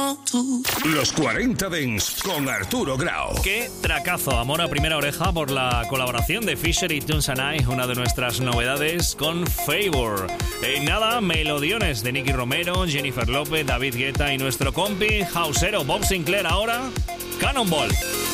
Los 40 Dents con Arturo Grau. Qué tracazo, amor a primera oreja por la colaboración de Fisher y Tunes and I, una de nuestras novedades con Favor. Nada, melodiones de Nicky Romero, Jennifer López, David Guetta y nuestro compi hausero Bob Sinclair ahora, Cannonball.